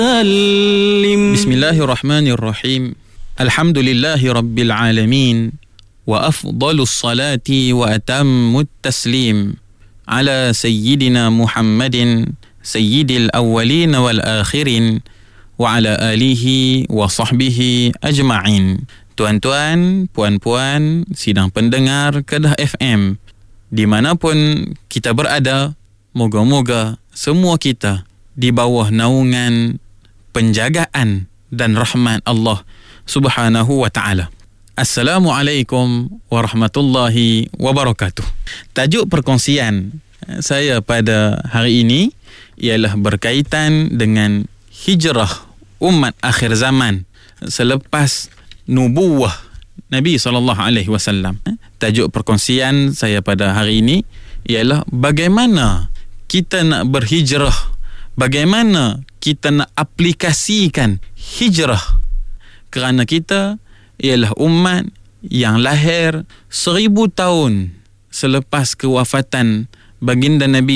Bismillahirrahmanirrahim. Alhamdulillahi Rabbil Alamin. Wa afdalus salati wa atammut taslim ala Sayyidina Muhammadin Sayyidil awwalin wal akhirin wa ala alihi wa sahbihi ajma'in. Tuan-tuan, puan-puan, sidang pendengar Kedah FM, dimanapun kita berada, moga-moga semua kita di bawah naungan penjagaan dan rahmat Allah Subhanahu wa ta'ala. Assalamualaikum warahmatullahi wabarakatuh. Tajuk perkongsian saya pada hari ini ialah berkaitan dengan hijrah umat akhir zaman selepas nubuwah Nabi SAW. Tajuk perkongsian saya pada hari ini ialah bagaimana kita nak berhijrah, bagaimana kita nak aplikasikan hijrah, kerana kita ialah umat yang lahir 1000 tahun selepas kewafatan baginda Nabi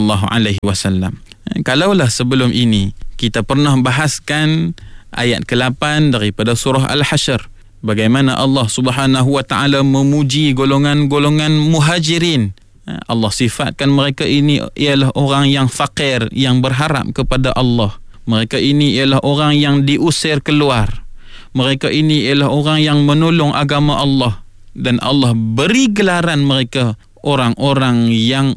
SAW. Kalaulah sebelum ini kita pernah bahaskan ayat ke-8 daripada surah Al-Hashr, bagaimana Allah Subhanahu wa ta'ala memuji golongan-golongan muhajirin. Allah sifatkan mereka ini ialah orang yang fakir, yang berharap kepada Allah. Mereka ini ialah orang yang diusir keluar. Mereka ini ialah orang yang menolong agama Allah. Dan Allah beri gelaran mereka orang-orang yang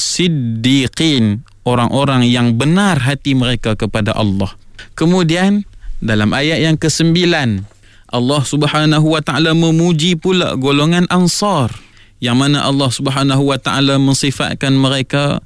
siddiqin, orang-orang yang benar hati mereka kepada Allah. Kemudian dalam ayat yang ke-9, Allah Subhanahu wa ta'ala memuji pula golongan Ansar, yang mana Allah Subhanahu wa ta'ala mensifatkan mereka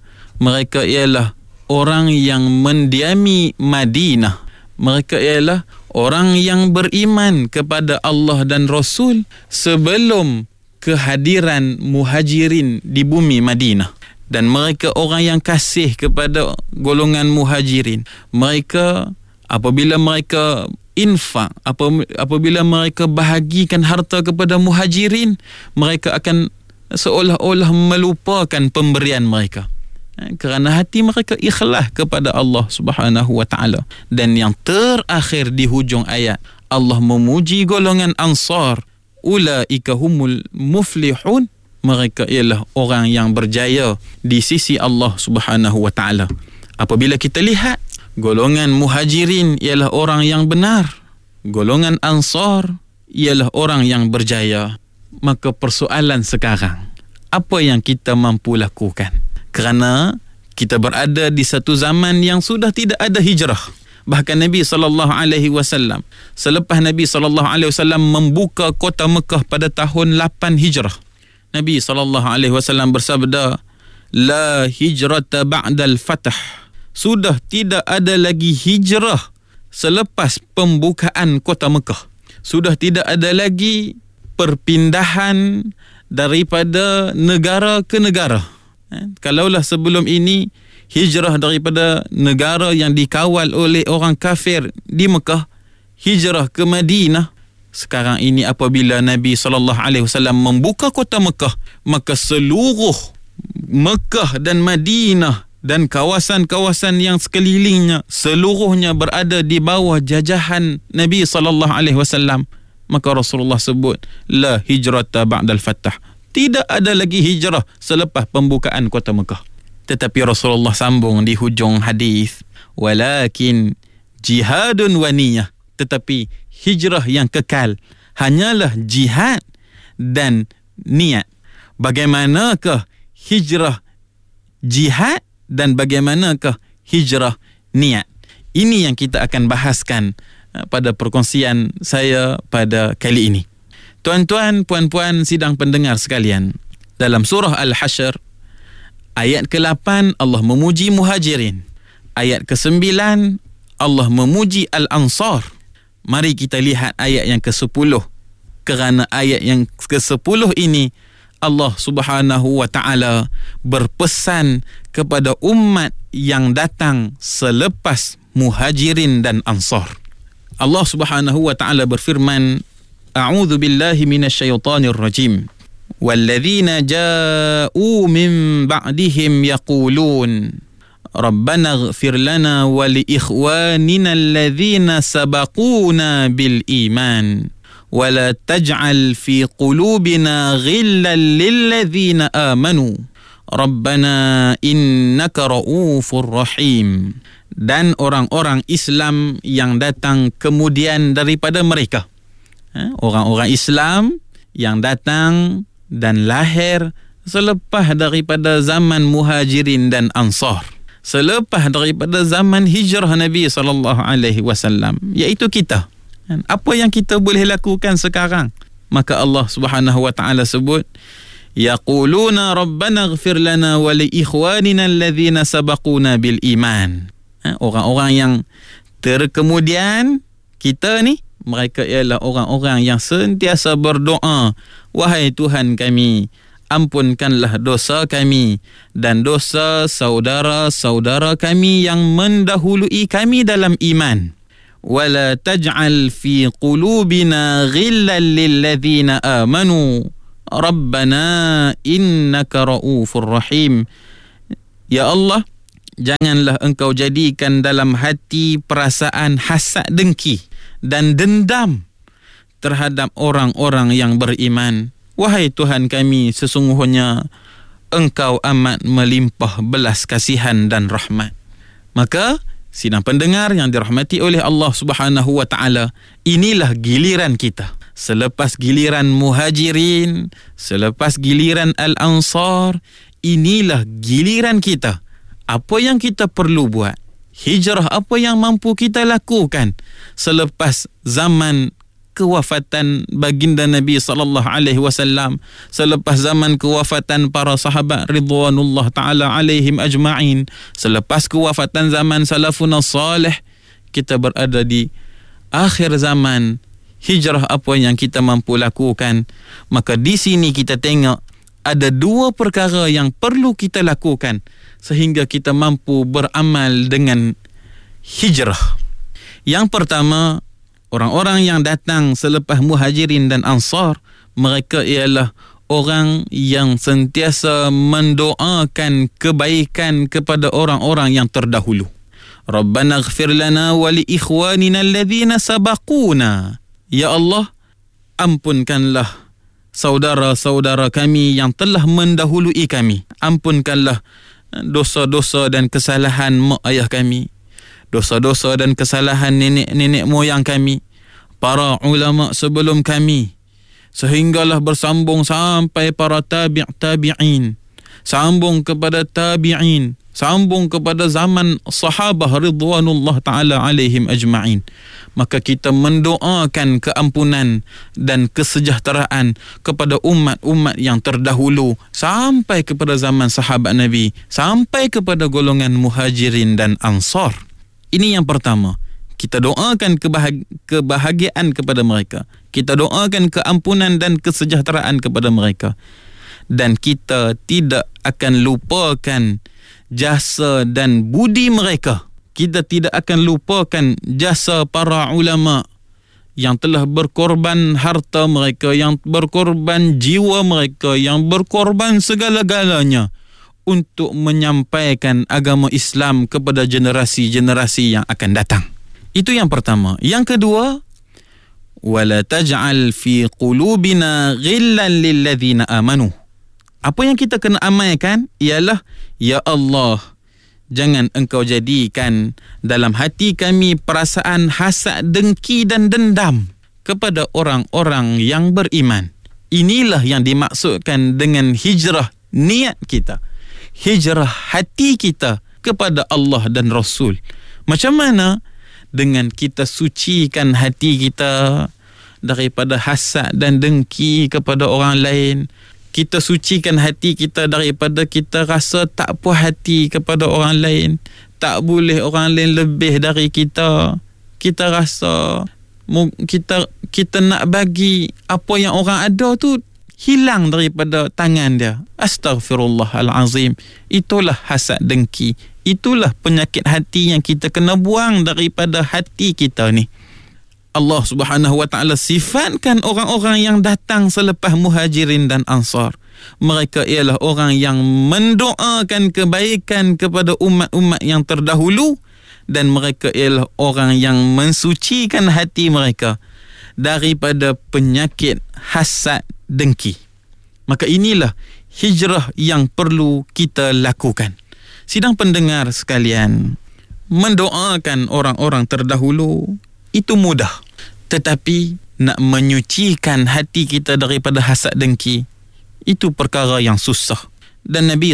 ialah orang yang mendiami Madinah. Mereka ialah orang yang beriman kepada Allah dan Rasul sebelum kehadiran muhajirin di bumi Madinah. Dan mereka orang yang kasih kepada golongan muhajirin. Mereka apabila mereka infak, apabila mereka bahagikan harta kepada muhajirin, mereka akan seolah-olah melupakan pemberian mereka, kerana hati mereka ikhlas kepada Allah Subhanahu wa ta'ala. Dan yang terakhir di hujung ayat, Allah memuji golongan Ansar, ulaika humul muflihun, mereka ialah orang yang berjaya di sisi Allah Subhanahu wa ta'ala. Apabila kita lihat, golongan muhajirin ialah orang yang benar, golongan Ansar ialah orang yang berjaya. Maka persoalan sekarang, apa yang kita mampu lakukan? Kerana kita berada di satu zaman yang sudah tidak ada hijrah. Bahkan Nabi SAW, selepas Nabi SAW membuka kota Mekah pada tahun 8 hijrah, Nabi SAW bersabda, la hijrata ba'dal fath. Sudah tidak ada lagi hijrah selepas pembukaan kota Mekah. Sudah tidak ada lagi perpindahan daripada negara ke negara. Kalaulah sebelum ini hijrah daripada negara yang dikawal oleh orang kafir di Mekah, hijrah ke Madinah. Sekarang ini apabila Nabi SAW membuka kota Mekah, maka seluruh Mekah dan Madinah dan kawasan-kawasan yang sekelilingnya, seluruhnya berada di bawah jajahan Nabi SAW. Maka Rasulullah sebut, la hijrata ba'dal fath. Tidak ada lagi hijrah selepas pembukaan kota Mekah. Tetapi Rasulullah sambung di hujung hadis, walakin jihadun wa niyah. Tetapi hijrah yang kekal hanyalah jihad dan niat. Bagaimanakah hijrah jihad dan bagaimanakah hijrah niat? Ini yang kita akan bahaskan pada perkongsian saya pada kali ini. Tuan-tuan, puan-puan, sidang pendengar sekalian, dalam surah Al-Hashr ayat ke-8 Allah memuji muhajirin, ayat ke-9 Allah memuji Al-Ansar. Mari kita lihat ayat yang ke-10, kerana ayat yang ke-10 ini Allah Subhanahu wa ta'ala berpesan kepada umat yang datang selepas muhajirin dan Ansar. Allah Subhanahu wa ta'ala berfirman, a'udzu billahi minasyaitonir rajim, walladzina ja'u min ba'dihim yaqulun Rabbana ighfir lana wa li ikhwanina alladhina sabaquna bil iman wa la taj'al fi qulubina ghillan lil ladzina amanu Rabbana innaka ra'ufur rahim. Dan orang-orang Islam yang datang kemudian daripada mereka, orang-orang Islam yang datang dan lahir selepas daripada zaman Muhajirin dan Ansar, selepas daripada zaman hijrah Nabi SAW, iaitu kita. Apa yang kita boleh lakukan sekarang? Maka Allah Subhanahu wa taala sebut, yaquluna rabbana ighfir lana wa li ikhwanina alladhina sabaquna bil iman. Orang-orang yang terkemudian kita ni, mereka ialah orang-orang yang sentiasa berdoa, wahai Tuhan kami, ampunkanlah dosa kami dan dosa saudara-saudara kami yang mendahului kami dalam iman. Wala taj'al fi qulubina ghillan lil ladzina amanu Rabbana innaka ra'ufur rahim. Ya Allah, janganlah engkau jadikan dalam hati perasaan hasad, dengki dan dendam terhadap orang-orang yang beriman. Wahai Tuhan kami, sesungguhnya engkau amat melimpah belas kasihan dan rahmat. Maka sidang pendengar yang dirahmati oleh Allah Subhanahu wa taala, inilah giliran kita. Selepas giliran Muhajirin, selepas giliran Al-Ansar, inilah giliran kita. Apa yang kita perlu buat? Hijrah apa yang mampu kita lakukan selepas zaman kewafatan baginda Nabi sallallahu alaihi wasallam, selepas zaman kewafatan para sahabat ridwanullah taala alaihim ajma'in, selepas kewafatan zaman salafun salih, kita berada di akhir zaman. Hijrah apa yang kita mampu lakukan? Maka di sini kita tengok ada dua perkara yang perlu kita lakukan sehingga kita mampu beramal dengan hijrah. Yang pertama, orang-orang yang datang selepas Muhajirin dan Ansar, mereka ialah orang yang sentiasa mendoakan kebaikan kepada orang-orang yang terdahulu. Rabbana ighfir lana wa li ikhwanina alladhina sabaquna. Ya Allah, ampunkanlah saudara-saudara kami yang telah mendahului kami. Ampunkanlah dosa-dosa dan kesalahan mak ayah kami, dosa-dosa dan kesalahan nenek-nenek moyang kami, para ulama sebelum kami, sehinggalah bersambung sampai para tabi'in, sambung kepada tabi'in, sambung kepada zaman sahabah ridwanullah ta'ala alaihim ajma'in. Maka kita mendoakan keampunan dan kesejahteraan kepada umat-umat yang terdahulu sampai kepada zaman sahabat Nabi, sampai kepada golongan Muhajirin dan Ansar. Ini yang pertama. Kita doakan kebahagiaan kepada mereka. Kita doakan keampunan dan kesejahteraan kepada mereka. Dan kita tidak akan lupakan jasa dan budi mereka. Kita tidak akan lupakan jasa para ulama yang telah berkorban harta mereka, yang berkorban jiwa mereka, yang berkorban segala-galanya untuk menyampaikan agama Islam kepada generasi-generasi yang akan datang. Itu yang pertama. Yang kedua, wala taj'al fi qulubina ghillan lil ladzina amanu. Apa yang kita kena amalkan ialah, ya Allah, jangan engkau jadikan dalam hati kami perasaan hasad, dengki dan dendam kepada orang-orang yang beriman. Inilah yang dimaksudkan dengan hijrah niat kita, hijrah hati kita kepada Allah dan Rasul. Macam mana? Dengan kita sucikan hati kita daripada hasad dan dengki kepada orang lain. Kita sucikan hati kita daripada kita rasa tak puas hati kepada orang lain. Tak boleh orang lain lebih dari kita. Kita rasa kita nak bagi apa yang orang ada tu hilang daripada tangan dia. Astaghfirullahalazim. Itulah hasad dengki. Itulah penyakit hati yang kita kena buang daripada hati kita ni. Allah Subhanahu wa ta'ala sifatkan orang-orang yang datang selepas Muhajirin dan Ansar. Mereka ialah orang yang mendoakan kebaikan kepada umat-umat yang terdahulu, dan mereka ialah orang yang mensucikan hati mereka daripada penyakit hasad dengki. Maka inilah hijrah yang perlu kita lakukan. Sidang pendengar sekalian, mendoakan orang-orang terdahulu itu mudah, tetapi nak menyucikan hati kita daripada hasad dengki itu perkara yang susah. Dan Nabi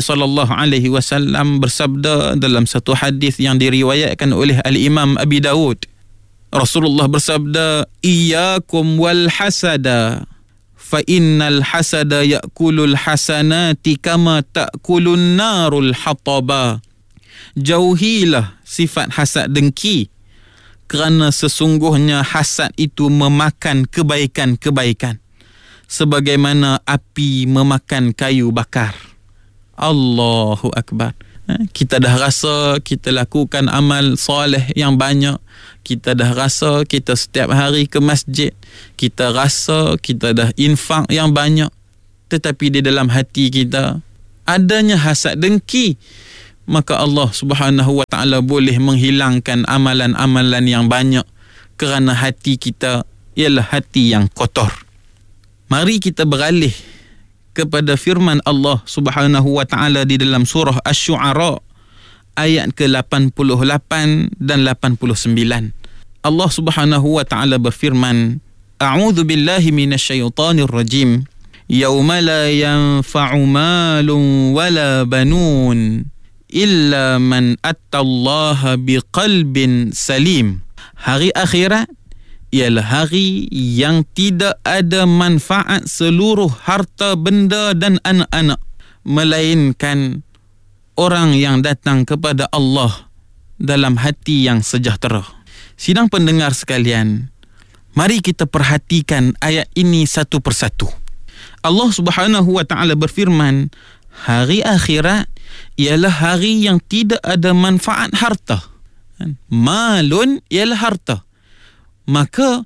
SAW bersabda dalam satu hadis yang diriwayatkan oleh Al-Imam Abi Dawud. Rasulullah bersabda, "Iyyakum wal hasada, fa innal hasada ya'kulul hasanati kama ta'kulun narul hataba." Jauhilah sifat hasad dengki, kerana sesungguhnya hasad itu memakan kebaikan-kebaikan sebagaimana api memakan kayu bakar. Allahu Akbar. Kita dah rasa kita lakukan amal soleh yang banyak, kita dah rasa kita setiap hari ke masjid, kita rasa kita dah infak yang banyak, tetapi di dalam hati kita adanya hasad dengki, maka Allah Subhanahu wa ta'ala boleh menghilangkan amalan-amalan yang banyak kerana hati kita ialah hati yang kotor. Mari kita beralih kepada firman Allah Subhanahu wa ta'ala di dalam surah Asy-Syu'ara ayat ke-88 dan 89. Allah Subhanahu wa ta'ala berfirman, "A'udzu billahi minasyaitonir rajim. Yauma la yanfa'u malun wala banun illa man attallaha biqalbin salim." Hari akhirat ialah hari yang tidak ada manfaat seluruh harta benda dan anak-anak, melainkan orang yang datang kepada Allah dalam hati yang sejahtera. Sidang pendengar sekalian, mari kita perhatikan ayat ini satu persatu. Allah Subhanahu wa ta'ala berfirman, hari akhirat ialah hari yang tidak ada manfaat harta. Malun ialah harta. Maka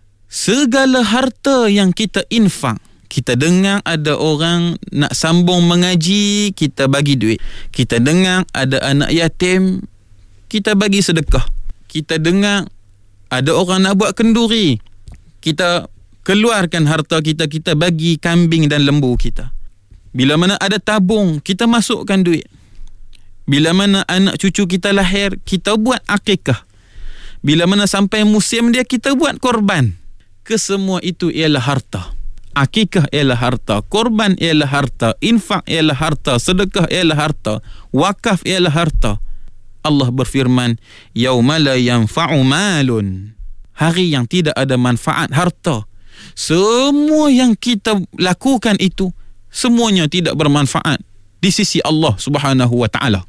segala harta yang kita infak, kita dengar ada orang nak sambung mengaji, kita bagi duit. Kita dengar ada anak yatim, kita bagi sedekah. Kita dengar ada orang nak buat kenduri, kita keluarkan harta kita, kita bagi kambing dan lembu kita. Bila mana ada tabung, kita masukkan duit. Bila mana anak cucu kita lahir, kita buat akikah. Bila mana sampai musim dia, kita buat korban. Kesemua itu ialah harta. Akikah ialah harta, korban ialah harta, infak ialah harta, sedekah ialah harta, wakaf ialah harta. Allah berfirman, "Yauma la yanfa'u malun." Hari yang tidak ada manfaat harta. Semua yang kita lakukan itu, semuanya tidak bermanfaat di sisi Allah Subhanahu wa ta'ala.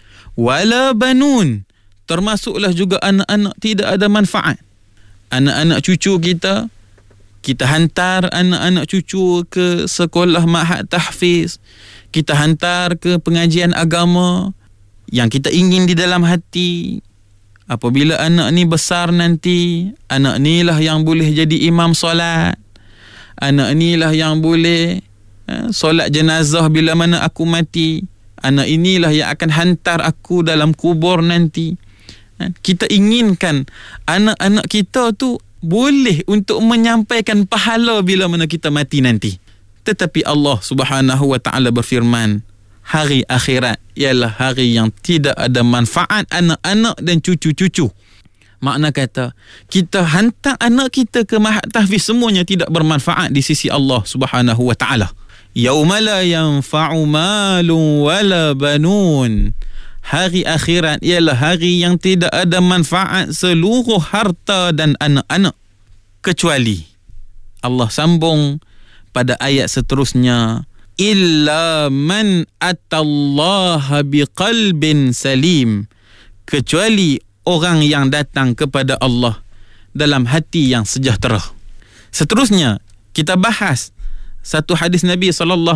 Wala banun, termasuklah juga anak-anak tidak ada manfaat. Anak-anak cucu kita, kita hantar anak-anak cucu ke sekolah ma'had tahfiz, kita hantar ke pengajian agama yang kita ingin di dalam hati. Apabila anak ni besar nanti, anak ni lah yang boleh jadi imam solat, anak ni lah yang boleh solat jenazah bila mana aku mati, anak inilah yang akan hantar aku dalam kubur nanti. Kita inginkan anak-anak kita tu boleh untuk menyampaikan pahala bila mana kita mati nanti. Tetapi Allah Subhanahu wa ta'ala berfirman, hari akhirat ialah hari yang tidak ada manfaat anak-anak dan cucu-cucu. Makna kata, kita hantar anak kita ke ma'had tahfiz, semuanya tidak bermanfaat di sisi Allah Subhanahu wa ta'ala. Yauma la yanfa'u malun wala banun. Hari akhirat ialah hari yang tidak ada manfaat seluruh harta dan anak-anak, kecuali Allah sambung pada ayat seterusnya, illa man atallaha biqalbin salim, kecuali orang yang datang kepada Allah dalam hati yang sejahtera. Seterusnya kita bahas satu hadis Nabi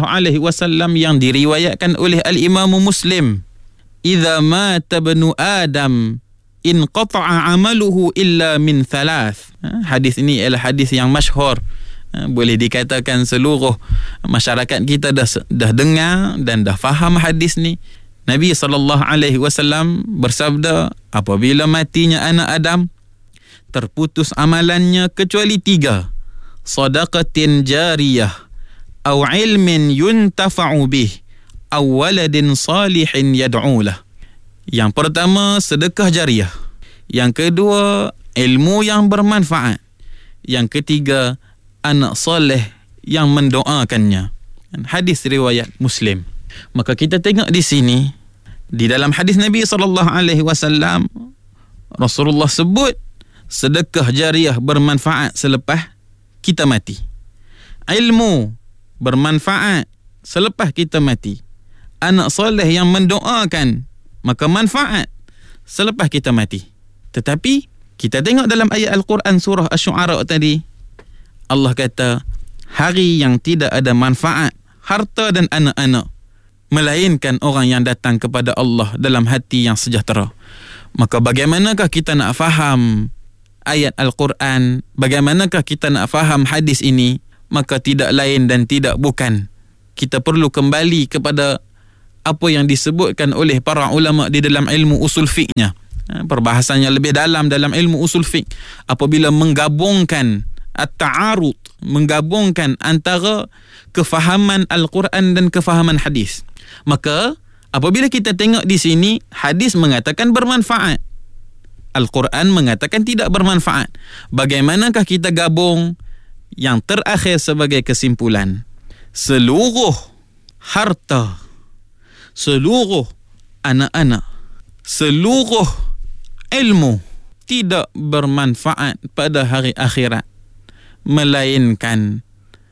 SAW yang diriwayatkan oleh Al-Imam Muslim. Idza mata ibnu Adam inqata'a amaluhu illa min thalath. Hadis ini ialah hadis yang masyhur Boleh dikatakan seluruh masyarakat kita dah dengar dan dah faham hadis ni. Nabi SAW bersabda, apabila matinya anak Adam, terputus amalannya kecuali 3. Sadaqatin jariyah, aw ilmin yuntafa'u bih, aw waladin salihin yad'ulah. Yang pertama, sedekah jariah. Yang kedua, ilmu yang bermanfaat. Yang ketiga, anak soleh yang mendoakannya. Hadis riwayat Muslim. Maka kita tengok di sini, di dalam hadis Nabi SAW, Rasulullah sebut sedekah jariah bermanfaat selepas kita mati. Ilmu bermanfaat selepas kita mati. Anak soleh yang mendoakan, maka manfaat selepas kita mati. Tetapi kita tengok dalam ayat Al-Quran surah Asy-Syu'ara tadi, Allah kata, hari yang tidak ada manfaat harta dan anak-anak, melainkan orang yang datang kepada Allah dalam hati yang sejahtera. Maka bagaimanakah kita nak faham ayat Al-Quran? Bagaimanakah kita nak faham hadis ini? Maka tidak lain dan tidak bukan, kita perlu kembali kepada apa yang disebutkan oleh para ulama di dalam ilmu usul fiqhnya. Perbahasannya lebih dalam ilmu usul fiqh, apabila menggabungkan at-ta'arud, menggabungkan antara kefahaman Al-Quran dan kefahaman hadis. Maka apabila kita tengok di sini, hadis mengatakan bermanfaat, Al-Quran mengatakan tidak bermanfaat. Bagaimanakah kita gabung? Yang terakhir sebagai kesimpulan, seluruh harta, seluruh anak-anak, seluruh ilmu tidak bermanfaat pada hari akhirat, melainkan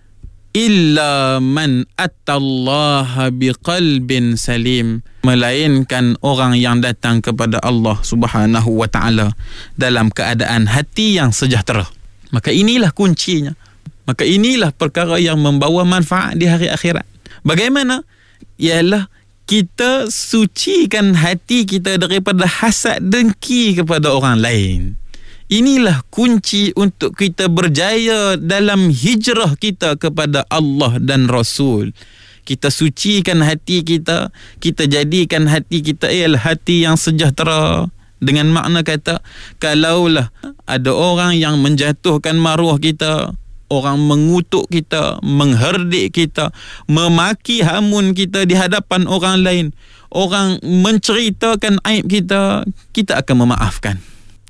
illa man atallaha biqalbin salim, melainkan orang yang datang kepada Allah Subhanahu wa ta'ala dalam keadaan hati yang sejahtera. Maka inilah kuncinya. Maka inilah perkara yang membawa manfaat di hari akhirat. Bagaimana? Ialah kita sucikan hati kita daripada hasad dengki kepada orang lain. Inilah kunci untuk kita berjaya dalam hijrah kita kepada Allah dan Rasul. Kita sucikan hati kita, kita jadikan hati kita ialah hati yang sejahtera. Dengan makna kata, kalaulah ada orang yang menjatuhkan maruah kita, orang mengutuk kita, mengherdik kita, memaki hamun kita di hadapan orang lain, orang menceritakan aib kita, kita akan memaafkan.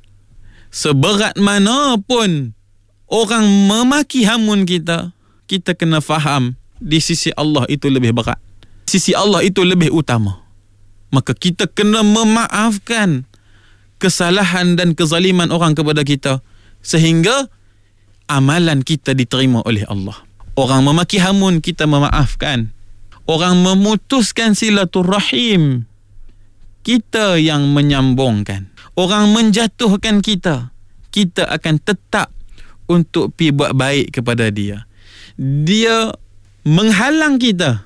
Seberat mana pun orang memaki hamun kita, kita kena faham di sisi Allah itu lebih berat, sisi Allah itu lebih utama. Maka kita kena memaafkan kesalahan dan kezaliman orang kepada kita, sehingga amalan kita diterima oleh Allah. Orang memaki hamun, kita memaafkan. Orang memutuskan silaturahim, kita yang menyambungkan. Orang menjatuhkan kita, kita akan tetap untuk pi buat baik kepada dia. Dia menghalang kita,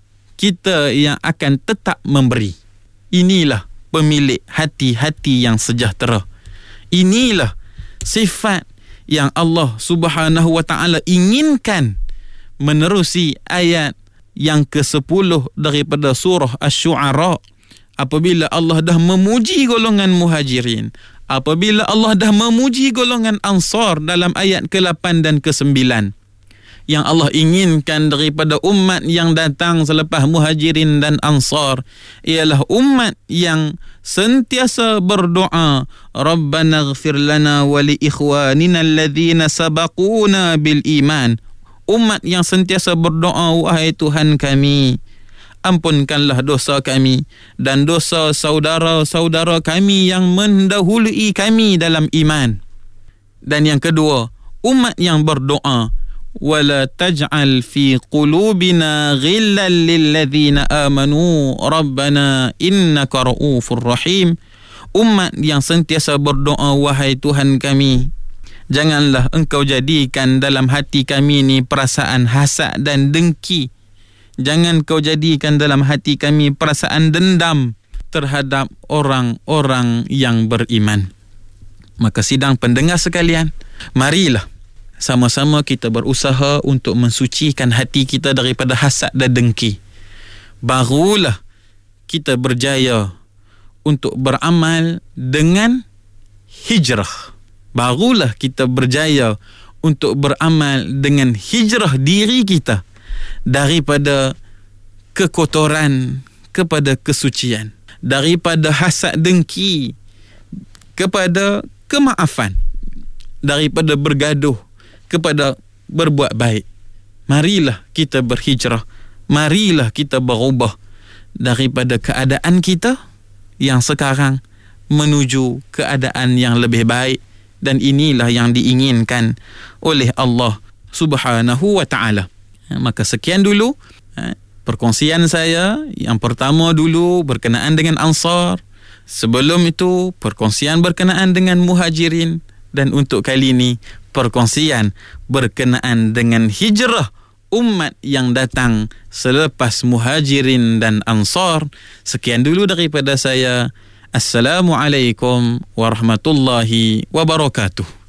kita yang akan tetap memberi. Inilah pemilik hati-hati yang sejahtera. Inilah sifat yang Allah Subhanahu wa ta'ala inginkan menerusi ayat yang ke-10 daripada surah Asy-Syu'ara. Apabila Allah dah memuji golongan muhajirin, apabila Allah dah memuji golongan ansar dalam ayat ke-8 dan ke-9, yang Allah inginkan daripada umat yang datang selepas muhajirin dan ansar ialah umat yang sentiasa berdoa, Rabbana ighfir lana wa li ikhwanina alladhina sabaquna bil iman. Umat yang sentiasa berdoa, wahai Tuhan kami, ampunkanlah dosa kami dan dosa saudara-saudara kami yang mendahului kami dalam iman. Dan yang kedua, umat yang berdoa, wala taj'al fi qulubina ghillan lilladzina amanu rabbana innaka ra'ufur rahim. Umat yang sentiasa berdoa, wahai Tuhan kami, janganlah engkau jadikan dalam hati kami ni perasaan hasad dan dengki. Jangan kau jadikan dalam hati kami perasaan dendam terhadap orang-orang yang beriman. Maka sidang pendengar sekalian, marilah sama-sama kita berusaha untuk mensucikan hati kita daripada hasad dan dengki. Barulah kita berjaya untuk beramal dengan hijrah. Barulah kita berjaya untuk beramal dengan hijrah diri kita daripada kekotoran kepada kesucian, daripada hasad dengki kepada kemaafan, daripada bergaduh kepada berbuat baik. Marilah kita berhijrah, marilah kita berubah daripada keadaan kita yang sekarang menuju keadaan yang lebih baik, dan inilah yang diinginkan oleh Allah Subhanahu wa ta'ala. Maka sekian dulu perkongsian saya. Yang pertama dulu berkenaan dengan Ansar, sebelum itu perkongsian berkenaan dengan Muhajirin, dan untuk kali ini perkongsian berkenaan dengan hijrah umat yang datang selepas Muhajirin dan Ansar. Sekian dulu daripada saya. Assalamualaikum warahmatullahi wabarakatuh.